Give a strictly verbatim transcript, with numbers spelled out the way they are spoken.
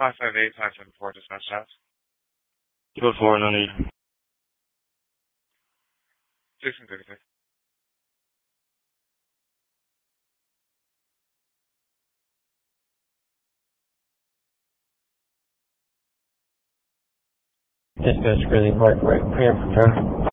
five five eight, five seven four, dispatch staff. Two four, no need. sixteen thirty-six. Dispatch, Gridley Park, right, clear for turn.